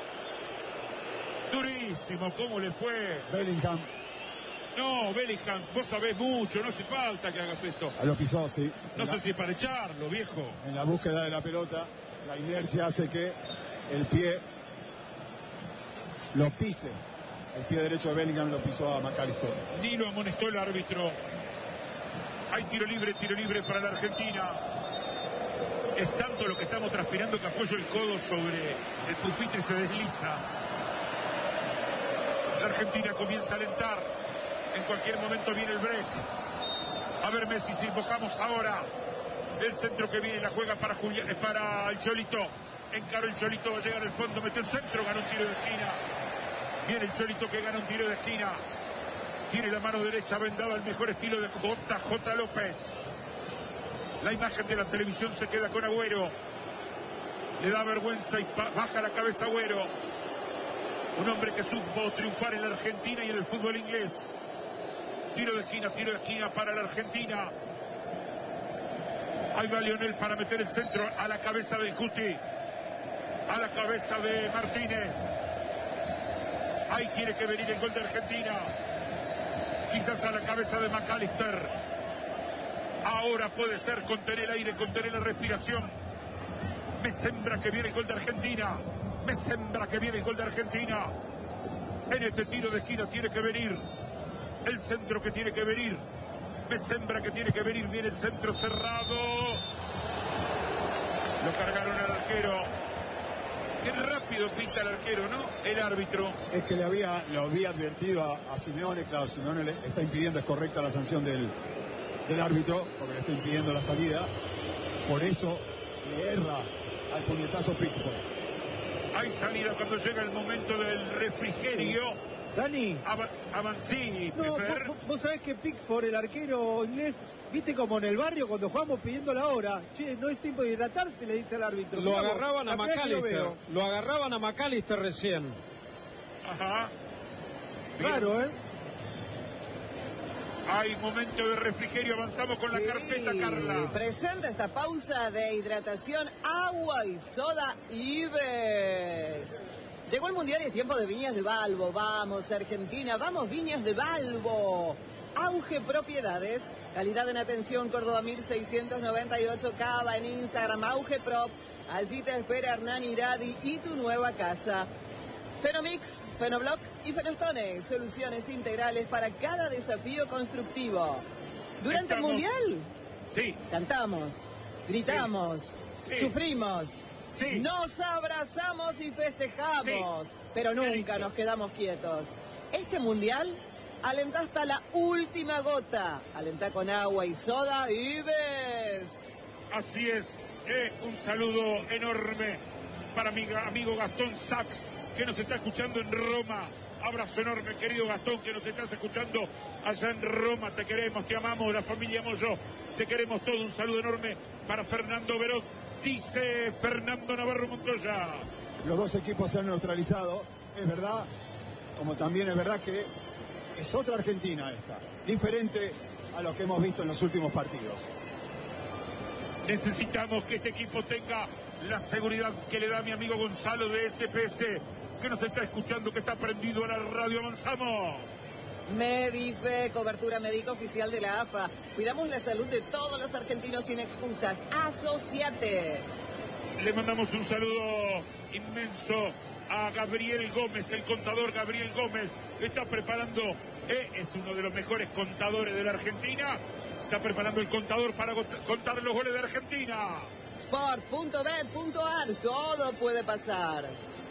Durísimo, ¿cómo le fue? Bellingham. No, Bellingham, vos sabés mucho, no hace falta que hagas esto. Lo pisó, sí. No en sé la, si para echarlo, viejo. En la búsqueda de la pelota, la inercia hace que el pie lo pise. El pie derecho de Bellingham lo pisó a McAllister. Ni lo amonestó el árbitro. Hay tiro libre, tiro libre para la Argentina. Es tanto lo que estamos transpirando que apoyo el codo sobre el pupitre y se desliza. La Argentina comienza a alentar. En cualquier momento viene el break. A ver, Messi, si invocamos ahora. El centro que viene, la juega para Julián, para el Cholito. Encaró el Cholito, va a llegar al fondo, metió el centro, ganó un tiro de esquina. Viene el Cholito que gana un tiro de esquina. Tiene la mano derecha vendada al mejor estilo de J J López. La imagen de la televisión se queda con Agüero. Le da vergüenza y baja la cabeza Agüero. Un hombre que supo triunfar en la Argentina y en el fútbol inglés. Tiro de esquina, tiro de esquina para la Argentina. Ahí va Lionel para meter el centro a la cabeza del Cuti. A la cabeza de Martínez. Ahí tiene que venir el gol de Argentina. Quizás a la cabeza de McAllister. Ahora puede ser contener el aire, contener la respiración. Me sembra que viene el gol de Argentina. Me sembra que viene el gol de Argentina. En este tiro de esquina tiene que venir el centro que tiene que venir. Me sembra que tiene que venir. Viene el centro cerrado. Lo cargaron al arquero. Qué rápido pinta el arquero, ¿no? El árbitro. Es que le había, lo había advertido a, a Simeone. Claro, Simeone le está impidiendo, es correcta la sanción del, del árbitro, porque le está impidiendo la salida. Por eso le erra al puñetazo Pickford. Hay salida cuando llega el momento del refrigerio. Dani. Ava Avancini, no, vos, vos sabés que Pickford, el arquero inglés, viste como en el barrio cuando jugamos pidiendo la hora. Che, no es tiempo de hidratarse, le dice al árbitro. Lo Mirá agarraban vos, a McAllister. Lo, lo agarraban a McAllister recién. Ajá. Claro, ¿eh? Hay momento de refrigerio, avanzamos con sí, la carpeta, Carla. Presenta esta pausa de hidratación, agua y soda Ives. Llegó el Mundial y es tiempo de Viñas de Balbo. Vamos, Argentina, vamos, Viñas de Balbo. Auge Propiedades, calidad en atención, Córdoba mil seiscientos noventa y ocho, Cava en Instagram, Auge Prop. Allí te espera Hernán Iradi y tu nueva casa. Fenomix, Fenoblock y Fenostone, soluciones integrales para cada desafío constructivo. Durante Estamos... el Mundial, sí, cantamos, gritamos, sí, sufrimos, sí, nos abrazamos y festejamos, sí, pero nunca nos quedamos quietos. Este mundial alentá hasta la última gota. Alentá con agua y soda y ves. Así es. Eh, un saludo enorme para mi amigo Gastón Sachs, que nos está escuchando en Roma. Abrazo enorme, querido Gastón, que nos estás escuchando allá en Roma. Te queremos, te amamos, la familia Moyo. Te queremos todo. Un saludo enorme para Fernando Verón. Dice Fernando Navarro Montoya. Los dos equipos se han neutralizado, es verdad, como también es verdad que es otra Argentina esta, diferente a lo que hemos visto en los últimos partidos. Necesitamos que este equipo tenga la seguridad que le da mi amigo Gonzalo de S P S, que nos está escuchando, que está prendido a la radio. Avanzamos. Medife, cobertura médica oficial de la A F A. Cuidamos la salud de todos los argentinos sin excusas. Asociate. Le mandamos un saludo inmenso a Gabriel Gómez, el contador Gabriel Gómez. Está preparando, eh, es uno de los mejores contadores de la Argentina. Está preparando el contador para contar los goles de Argentina. sport punto bet punto ar, todo puede pasar.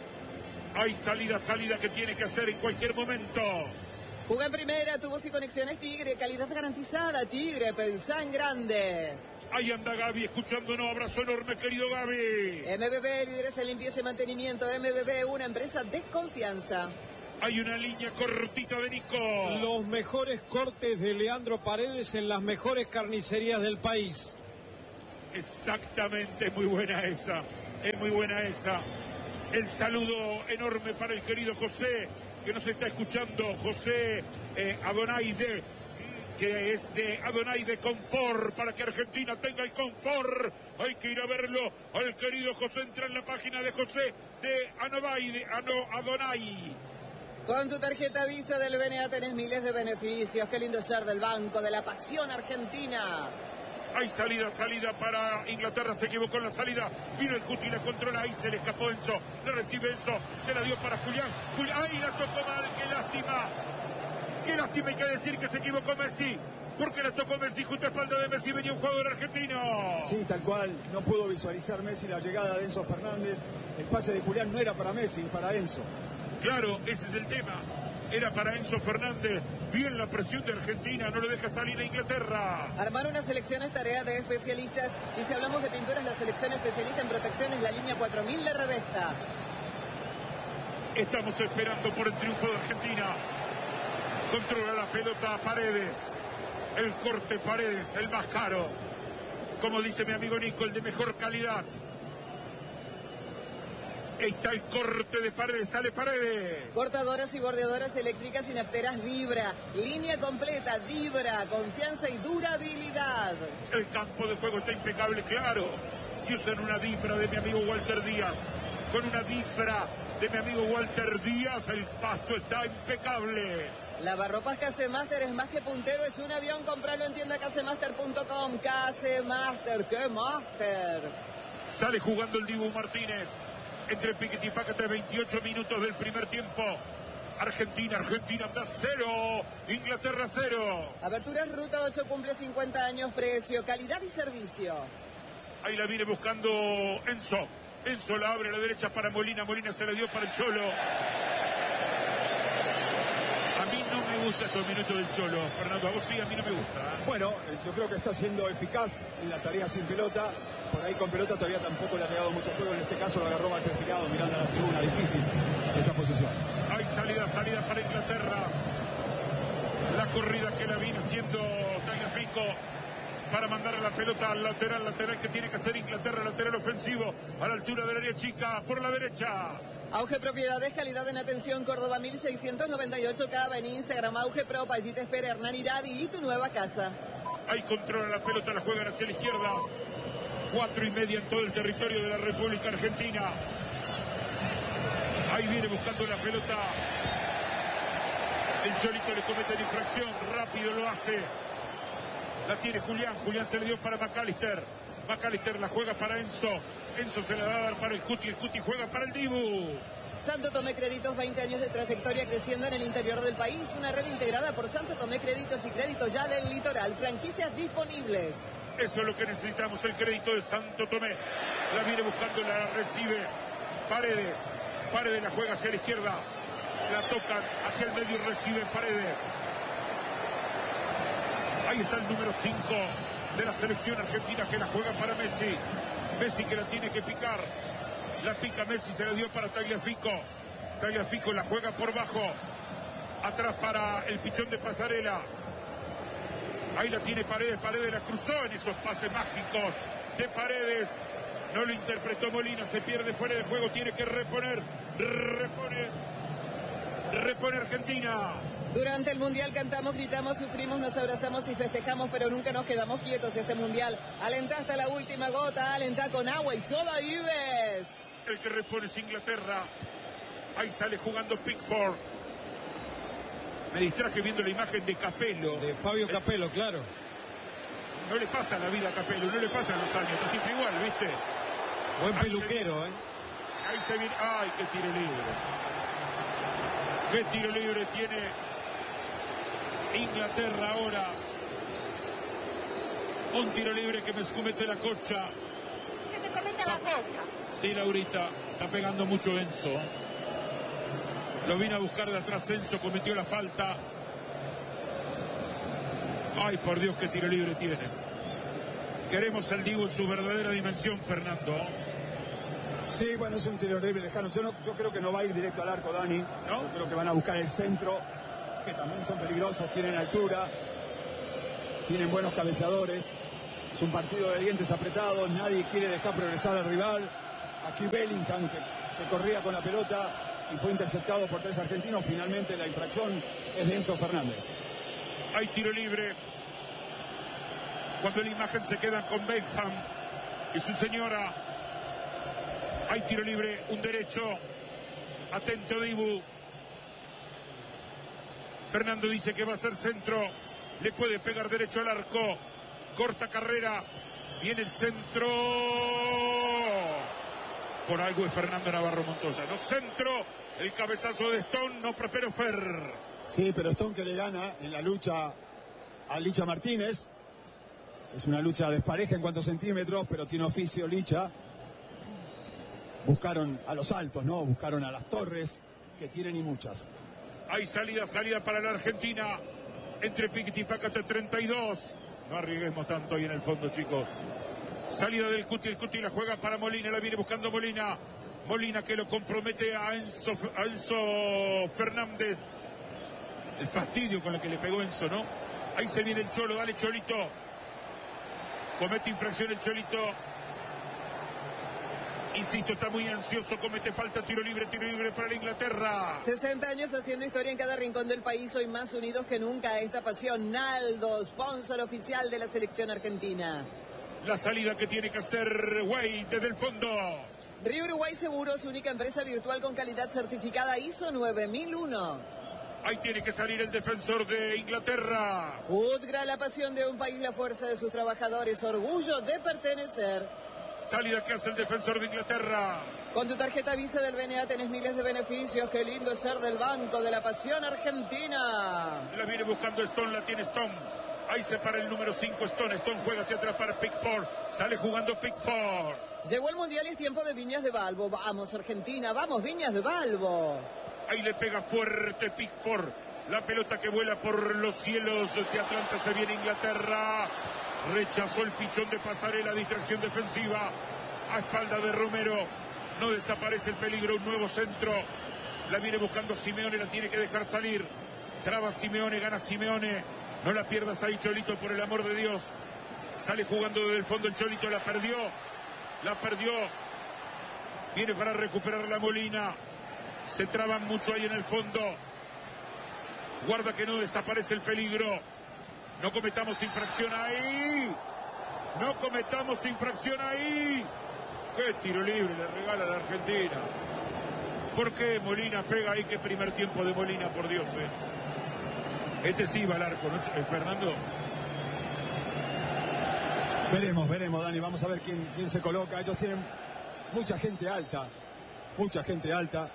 Hay salida, salida que tiene que hacer en cualquier momento. Juega en primera, tubos y conexiones Tigre, calidad garantizada. Tigre, pensá en grande. Ahí anda Gaby escuchándonos. Abrazo enorme, querido Gaby. M B B, líderes en limpieza y mantenimiento. M B B, una empresa de confianza. Hay una línea cortita de Nico. Los mejores cortes de Leandro Paredes en las mejores carnicerías del país. Exactamente, es muy buena esa. Es muy buena esa. El saludo enorme para el querido José, que nos está escuchando. José eh, Adonaide, que es de Adonaide Confort, para que Argentina tenga el confort. Hay que ir a verlo al querido José. Entra en la página de José de Anodaide, Ano, Adonai. Con tu tarjeta Visa del B N A tenés miles de beneficios. Qué lindo ser del Banco de la Pasión Argentina. Hay salida, salida para Inglaterra. Se equivocó en la salida. Vino el Cuti, la controla. Ahí se le escapó Enzo. Le recibe Enzo. Se la dio para Julián. Julián. ¡Ay, la tocó mal! ¡Qué lástima! ¡Qué lástima! Hay que decir que se equivocó Messi. Porque la tocó Messi justo a espalda de Messi. Venía un jugador argentino. Sí, tal cual. No pudo visualizar Messi la llegada de Enzo Fernández. El pase de Julián no era para Messi, para Enzo. Claro, ese es el tema. Era para Enzo Fernández. Bien la presión de Argentina, no le deja salir a Inglaterra. Armar una selección es tarea de especialistas. Y si hablamos de pinturas, la selección especialista en protección es la línea cuatro mil de Revesta. Estamos esperando por el triunfo de Argentina. Controla la pelota Paredes. El corte Paredes, el más caro. Como dice mi amigo Nico, el de mejor calidad. Ahí está el corte de Paredes, sale Paredes. Cortadoras y bordeadoras eléctricas y nafteras Vibra. Línea completa, Vibra, confianza y durabilidad. El campo de juego está impecable, claro. Si usan una Vibra de mi amigo Walter Díaz, con una Vibra de mi amigo Walter Díaz, el pasto está impecable. Lavarropas Casemaster es más que puntero, es un avión. Compralo en tienda casemaster punto com. Casemaster, ¡qué máster! Sale jugando el Dibu Martínez. Entre Piquet y Pácate, veintiocho minutos del primer tiempo. Argentina, Argentina anda cero, Inglaterra cero. Aberturas Ruta ocho cumple cincuenta años, precio, calidad y servicio. Ahí la viene buscando Enzo. Enzo la abre a la derecha para Molina, Molina se la dio para el Cholo. A mí no me gustan estos minutos del Cholo, Fernando, a vos sí, a mí no me gusta. Bueno, yo creo que está siendo eficaz en la tarea sin pelota. Por ahí con pelota todavía tampoco le ha llegado mucho juego. En este caso lo agarró mal perfilado, mirando a la tribuna. Difícil esa posición. Hay salida, salida para Inglaterra. La corrida que la viene haciendo Tagliafico para mandar a la pelota al lateral, lateral que tiene que hacer Inglaterra, lateral ofensivo a la altura del área chica, por la derecha. Auge Propiedades, calidad en atención, Córdoba mil seiscientos noventa y ocho, Cava en Instagram, Auge Pro, allí te espera Hernán Iradi y tu nueva casa. Ahí controla la pelota, la juegan hacia la izquierda. Cuatro y media en todo el territorio de la República Argentina. Ahí viene buscando la pelota. El Cholito le comete la infracción, rápido lo hace. La tiene Julián, Julián se le dio para McAllister. McAllister la juega para Enzo. Enzo se la va a dar para el Cuti, el Cuti juega para el Dibu. Santo Tomé Créditos, veinte años de trayectoria creciendo en el interior del país. Una red integrada por Santo Tomé Créditos y Créditos Ya del Litoral. Franquicias disponibles. Eso es lo que necesitamos, el crédito de Santo Tomé. La viene buscando, la recibe Paredes. Paredes la juega hacia la izquierda. La tocan hacia el medio y recibe Paredes. Ahí está el número cinco de la selección argentina que la juega para Messi. Messi que la tiene que picar. La pica Messi, se la dio para Tagliafico. Tagliafico la juega por bajo. Atrás para el pichón de Pasarela. Ahí la tiene Paredes. Paredes la cruzó en esos pases mágicos de Paredes. No lo interpretó Molina. Se pierde fuera de juego. Tiene que reponer. Repone. Repone Argentina. Durante el Mundial cantamos, gritamos, sufrimos, nos abrazamos y festejamos, pero nunca nos quedamos quietos este Mundial. Alentá hasta la última gota, alentá con agua y soda Ives. El que repone es Inglaterra. Ahí sale jugando Pickford. Me distraje viendo la imagen de Capello. De Fabio Capello, claro. No le pasa la vida a Capello, no le pasan los años, está siempre igual, ¿viste? Buen Ahí peluquero, se, ¿eh? Ahí se viene. ¡Ay, qué tiro libre! ¡Qué tiro libre tiene Inglaterra ahora! Un tiro libre que me escumete la cocha. Que te cometa la cocha. Sí, Laurita, está pegando mucho Enzo. Lo vino a buscar de atrás Enzo, cometió la falta. Ay, por Dios, qué tiro libre tiene. Queremos al Diego en su verdadera dimensión, Fernando. Sí, bueno, es un tiro libre lejano. Yo, no, yo creo que no va a ir directo al arco, Dani. ¿No? Yo creo que van a buscar el centro, que también son peligrosos, tienen altura, tienen buenos cabeceadores. Es un partido de dientes apretados, nadie quiere dejar progresar al rival. Aquí Bellingham, que, que corría con la pelota y fue interceptado por tres argentinos. Finalmente la infracción es de Enzo Fernández. Hay tiro libre. Cuando la imagen se queda con Beckham y su señora. Hay tiro libre, un derecho. Atento Dibu. Fernando dice que va a ser centro. Le puede pegar derecho al arco. Corta carrera. Viene el centro. Por algo es Fernando Navarro Montoya. No centro. El cabezazo de Stone. No pero Fer. Sí, pero Stone que le gana en la lucha a Licha Martínez. Es una lucha despareja en cuantos centímetros, pero tiene oficio Licha. Buscaron a los altos, ¿no? Buscaron a las torres, que tienen y muchas. Hay salida, salida para la Argentina. Entre Piquet y Pácate, treinta y dos. No arriesguemos tanto ahí en el fondo, chicos. Salida del Cuti, el Cuti la juega para Molina, la viene buscando Molina. Molina que lo compromete a Enzo, a Enzo Fernández. El fastidio con el que le pegó Enzo, ¿no? Ahí se viene el Cholo, dale Cholito. Comete infracción el Cholito. Insisto, está muy ansioso, comete falta, tiro libre, tiro libre para la Inglaterra. sesenta años haciendo historia en cada rincón del país, hoy más unidos que nunca. Esta pasión, Naldo, sponsor oficial de la selección argentina. La salida que tiene que hacer Wade desde el fondo. Río Uruguay Seguros, única empresa virtual con calidad certificada I S O nueve mil uno. Ahí tiene que salir el defensor de Inglaterra. Udgra, la pasión de un país, la fuerza de sus trabajadores, orgullo de pertenecer. Salida que hace el defensor de Inglaterra. Con tu tarjeta Visa del B N A tenés miles de beneficios. Qué lindo es ser del Banco de la Pasión Argentina. La viene buscando Stone, la tiene Stone. Ahí se para el número cinco Stone. Stone juega hacia atrás para Pickford. Sale jugando Pickford. Llegó el Mundial y es tiempo de Viñas de Balbo. Vamos Argentina, vamos Viñas de Balbo. Ahí le pega fuerte Pickford. La pelota que vuela por los cielos de Atlanta. Se viene Inglaterra. Rechazó el pichón de Pasarela, distracción defensiva. A espalda de Romero. No desaparece el peligro, un nuevo centro. La viene buscando Simeone, la tiene que dejar salir. Traba Simeone, gana Simeone. No la pierdas ahí, Cholito, por el amor de Dios. Sale jugando desde el fondo el Cholito, la perdió. La perdió. Viene para recuperar la Molina. Se traban mucho ahí en el fondo. Guarda que no desaparece el peligro. No cometamos infracción ahí. No cometamos infracción ahí. Qué tiro libre le regala a la Argentina. ¿Por qué Molina pega ahí? Qué primer tiempo de Molina, por Dios. Eh. Este sí va al arco, ¿no, eh, Fernando? Veremos, veremos, Dani. Vamos a ver quién, quién se coloca. Ellos tienen mucha gente alta. Mucha gente alta.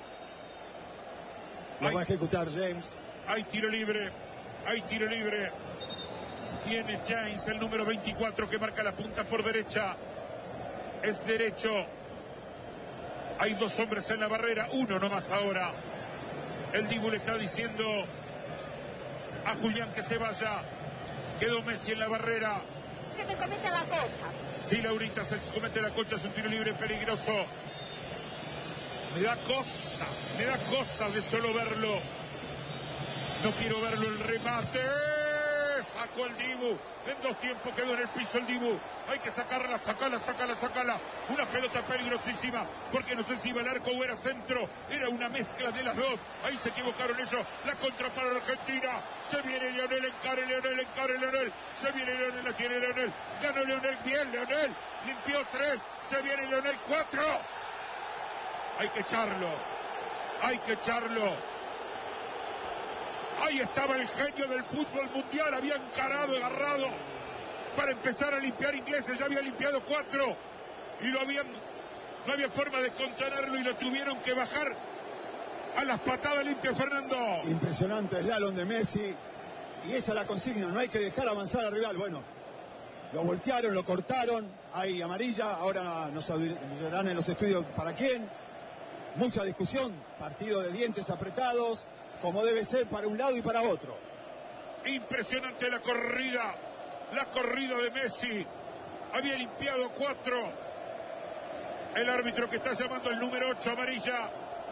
Lo Hay, va a ejecutar James. Hay tiro libre. Hay tiro libre. Tiene James, el número veinticuatro, que marca la punta por derecha. Es derecho. Hay dos hombres en la barrera. Uno nomás ahora. El Dibu le está diciendo a Julián que se vaya. Quedó Messi en la barrera. Se me comete la cosa. Sí, Laurita, se comete la concha, es un tiro libre peligroso. Me da cosas, me da cosas de solo verlo. No quiero verlo el remate. Sacó el Dibu. En dos tiempos quedó en el piso el Dibu. Hay que sacarla, sacarla, sacarla, sacarla. Una pelota peligrosísima. Porque no sé si iba al arco o era centro. Era una mezcla de las dos. Ahí se equivocaron ellos. La contra para la Argentina. Se viene Lionel, encare Lionel, encare Lionel. Se viene Lionel, la tiene Lionel. Ganó Lionel, bien Lionel. Limpió tres. Se viene Lionel, cuatro. Hay que echarlo. Hay que echarlo. Ahí estaba el genio del fútbol mundial, había encarado, agarrado para empezar a limpiar ingleses, ya había limpiado cuatro y lo habían, no había forma de contenerlo y lo tuvieron que bajar a las patadas limpias, Fernando. Impresionante el slalom de Messi y esa es la consigna, no hay que dejar avanzar al rival. Bueno, lo voltearon, lo cortaron, hay amarilla, ahora nos dirán en los estudios para quién. Mucha discusión, partido de dientes apretados, como debe ser para un lado y para otro. Impresionante la corrida, la corrida de Messi. Había limpiado cuatro. El árbitro que está llamando el número ocho, amarilla.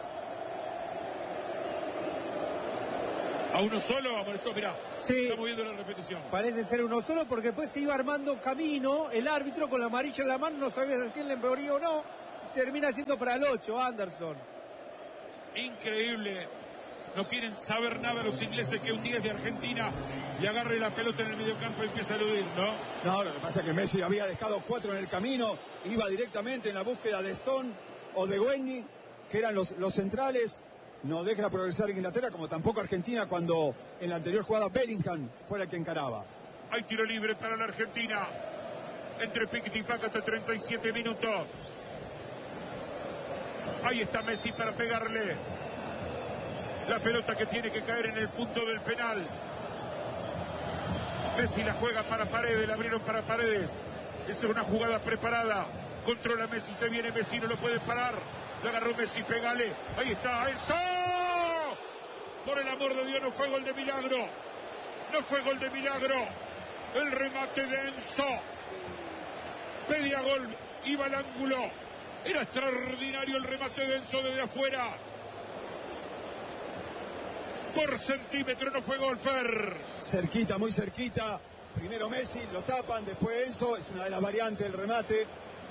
A uno solo, amonestó, mirá. Sí, estamos viendo la repetición. Parece ser uno solo porque después se iba armando camino. El árbitro con la amarilla en la mano no sabía si le empeoría o no. Termina siendo para el ocho, Anderson. Increíble. No quieren saber nada los ingleses que un diez de Argentina y agarre la pelota en el mediocampo y empieza a eludir, ¿no? No, lo que pasa es que Messi había dejado cuatro en el camino, iba directamente en la búsqueda de Stone o de Guerini, que eran los, los centrales. No deja progresar Inglaterra, como tampoco Argentina cuando en la anterior jugada Bellingham fuera el que encaraba. Hay tiro libre para la Argentina. Entre Piquet y Paca hasta treinta y siete minutos. Ahí está Messi para pegarle. La pelota que tiene que caer en el punto del penal. Messi la juega para Paredes, la abrieron para Paredes. Esa es una jugada preparada. Controla Messi, se viene Messi, no lo puede parar. La agarró Messi, pégale. Ahí está, Enzo. Por el amor de Dios, no fue gol de milagro. No fue gol de milagro. El remate de Enzo. Pedía gol, iba al ángulo. Era extraordinario el remate de Enzo desde afuera. Por centímetro no fue gol, Fer. Cerquita, muy cerquita. Primero Messi, lo tapan, después Enzo. Es una de las variantes del remate.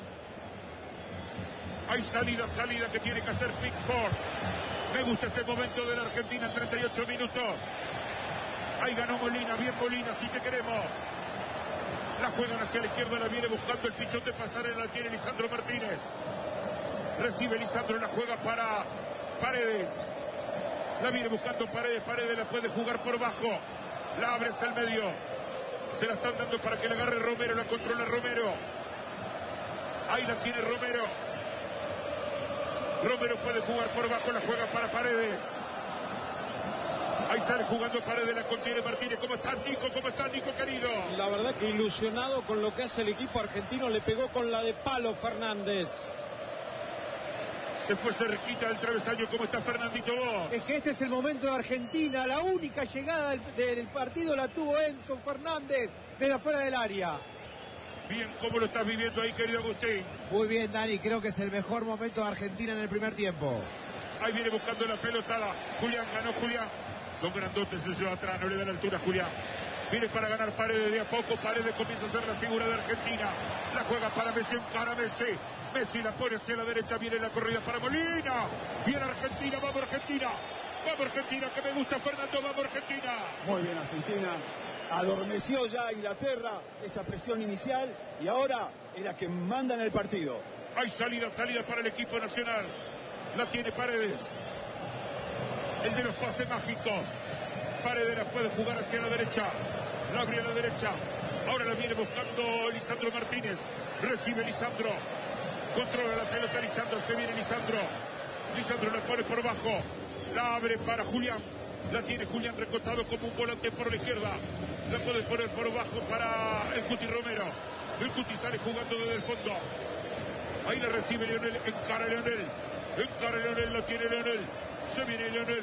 Hay salida, salida que tiene que hacer Pickford. Me gusta este momento de la Argentina en treinta y ocho minutos. Ahí ganó Molina, bien Molina, sí que queremos. La juegan hacia la izquierda, la viene buscando el pichón de pasarela, la tiene Lisandro Martínez. Recibe Lisandro, la juega para Paredes. La viene buscando Paredes, Paredes la puede jugar por bajo. La abre hacia el medio. Se la están dando para que la agarre Romero, la controla Romero. Ahí la tiene Romero. Romero puede jugar por bajo, la juega para Paredes. Ahí sale jugando Paredes, la contiene Martínez. ¿Cómo estás, Nico? ¿Cómo estás, Nico, querido? La verdad que ilusionado con lo que hace el equipo argentino. Le pegó con la de palo Fernández. Se fue cerquita del travesaño. ¿Cómo está Fernandito vos? Es que este es el momento de Argentina. La única llegada del, del partido la tuvo Enzo Fernández desde afuera del área. Bien, ¿cómo lo estás viviendo ahí, querido Agustín? Muy bien, Dani, creo que es el mejor momento de Argentina en el primer tiempo. Ahí viene buscando la pelotada. Julián, ganó Julián. Son grandotes ellos atrás, no le dan altura a Julián. Viene para ganar Paredes de a poco. Paredes comienza a ser la figura de Argentina. La juega para Messi, encara Messi. Messi la pone hacia la derecha, viene la corrida para Molina. Viene Argentina, vamos Argentina. Vamos Argentina, que me gusta Fernando, vamos Argentina. Muy bien Argentina. Adormeció ya a Inglaterra esa presión inicial y ahora es la que manda en el partido. Hay salida, salida para el equipo nacional. La tiene Paredes. El de los pases mágicos. Paredes la puede jugar hacia la derecha. La abre a la derecha. Ahora la viene buscando Lisandro Martínez. Recibe Lisandro. Controla la pelota Lisandro. Se viene Lisandro. Lisandro la pone por bajo. La abre para Julián. La tiene Julián recostado como un volante por la izquierda. La puede poner por bajo para el Cuti Romero. El Cuti sale jugando desde el fondo. Ahí la recibe Lionel. Encara Lionel. Encara Lionel. La tiene Lionel. Se viene Lionel.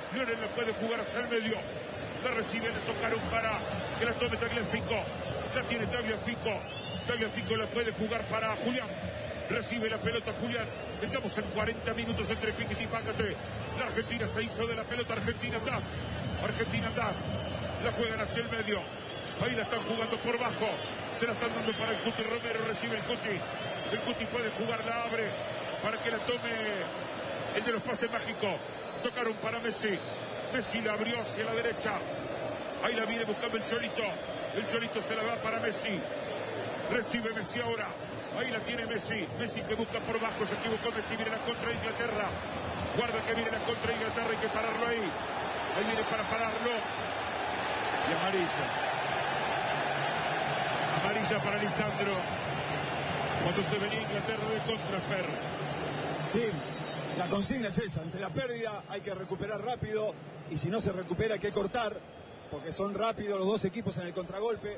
Lionel la puede jugar hacia el medio. La recibe, le tocaron para que la tome Tagliafico. La tiene Tagliafico. Tagliafico la puede jugar para Julián. Recibe la pelota Julián. Estamos en cuarenta minutos entre Piquet y Pácate. La Argentina se hizo de la pelota. Argentina andás. Argentina andás. La juegan hacia el medio. Ahí la están jugando por bajo. Se la están dando para el Cuti Romero. Recibe el Cuti. El Cuti puede jugar, la abre para que la tome el de los pases mágicos. Tocaron para Messi. Messi la abrió hacia la derecha. Ahí la viene buscando el Cholito. El Cholito se la da para Messi. Recibe Messi ahora. Ahí la tiene Messi. Messi que busca por bajo. Se equivocó Messi. Viene la contra de Inglaterra. Guarda que viene la contra de Inglaterra. Hay que pararlo ahí. Ahí viene para pararlo. Y amarilla. Amarilla para Lisandro. Cuando se venía Inglaterra de contra, Fer. Sí, la consigna es esa. Ante la pérdida hay que recuperar rápido. Y si no se recupera hay que cortar. Porque son rápidos los dos equipos en el contragolpe.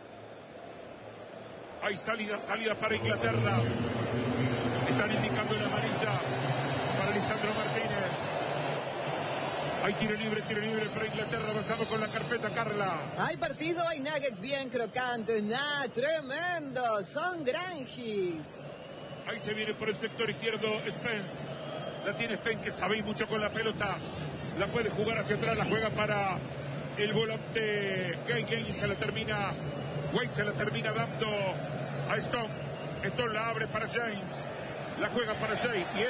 Hay salida, salida para Inglaterra. Están indicando la amarilla para Lisandro Martínez. Hay tiro libre, tiro libre para Inglaterra. Avanzamos con la carpeta, Carla. Hay partido, hay nuggets bien crocantes. Nah, tremendo. Son granjis. Ahí se viene por el sector izquierdo Spence. La tiene Spence, que sabe mucho con la pelota. La puede jugar hacia atrás, la juega para el volante Gay Gay. Se la termina, Wade se la termina dando a Stone. Stone la abre para James. La juega para Jay. Y